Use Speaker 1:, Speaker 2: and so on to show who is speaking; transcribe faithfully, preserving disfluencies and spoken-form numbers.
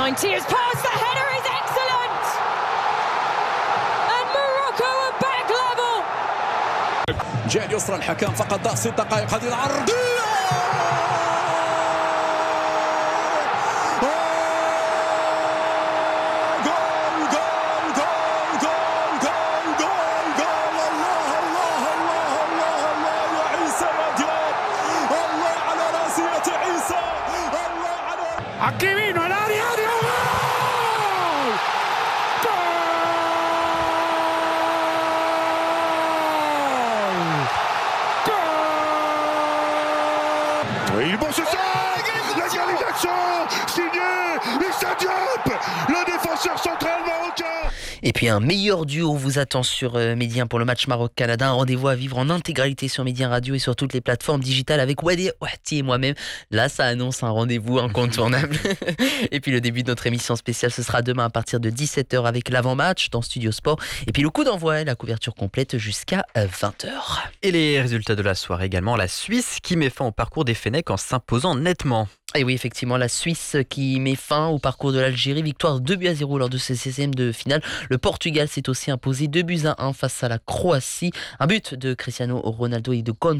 Speaker 1: ninety is passed, the header is excellent! And Morocco are back level!
Speaker 2: جاء اليسرى الحكام فقط ضاع ست دقائق هذه العرضية
Speaker 3: Aquí vino el área de gol. Gol. Oui, bon ce soir. L'égalisation signée Issa Diop, le défenseur central marocain.
Speaker 4: Et puis un meilleur duo vous attend sur euh, Média un pour le match Maroc-Canada. Un rendez-vous à vivre en intégralité sur Média Radio et sur toutes les plateformes digitales avec Wadi Wati et moi-même. Là, ça annonce un rendez-vous incontournable. Et puis le début de notre émission spéciale, ce sera demain à partir de dix-sept heures avec l'avant-match dans Studio Sport. Et puis le coup d'envoi et la couverture complète jusqu'à vingt heures.
Speaker 5: Et les résultats de la soirée également. La Suisse qui met fin au parcours des Fennecs en s'imposant nettement.
Speaker 4: Et oui, effectivement, la Suisse qui met fin au parcours de l'Algérie. Victoire deux buts à zéro lors de ce seizième de finale. Le Portugal s'est aussi imposé deux buts à un face à la Croatie. Un but de Cristiano Ronaldo et de Gon